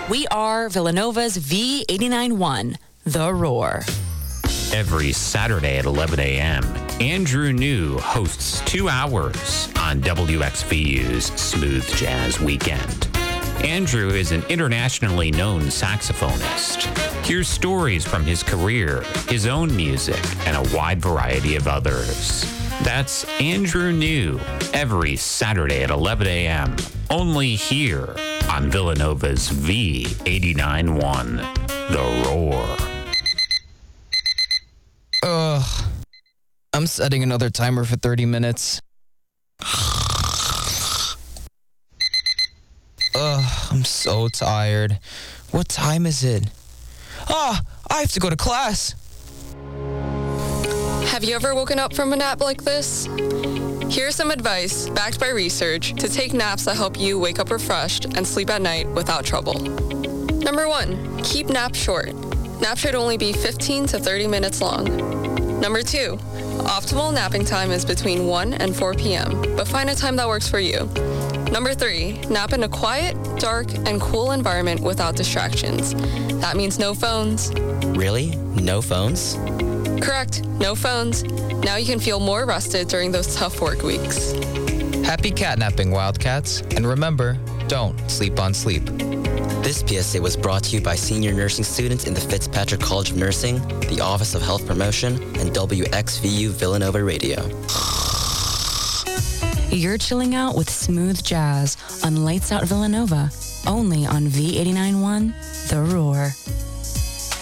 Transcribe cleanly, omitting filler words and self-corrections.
We are Villanova's V89.1, The Roar. Every Saturday at 11 a.m., Andrew New hosts 2 hours on WXVU's Smooth Jazz Weekend. Andrew is an internationally known saxophonist. Hear stories from his career, his own music, and a wide variety of others. That's Andrew New, every Saturday at 11 a.m., only here on Villanova's V89.1, The Roar. Ugh. I'm setting another timer for 30 minutes. Ugh, I'm so tired. What time is it? I have to go to class. Have you ever woken up from a nap like this? Here's some advice, backed by research, to take naps that help you wake up refreshed and sleep at night without trouble. Number 1, keep naps short. Naps should only be 15 to 30 minutes long. Number 2, optimal napping time is between 1 and 4 p.m., but find a time that works for you. Number 3, nap in a quiet, dark, and cool environment without distractions. That means no phones. Really? No phones? Correct, no phones. Now you can feel more rested during those tough work weeks. Happy catnapping, Wildcats. And remember, don't sleep on sleep. This PSA was brought to you by senior nursing students in the Fitzpatrick College of Nursing, the Office of Health Promotion, and WXVU Villanova Radio. You're chilling out with smooth jazz on Lights Out Villanova, only on V89.1, The Roar.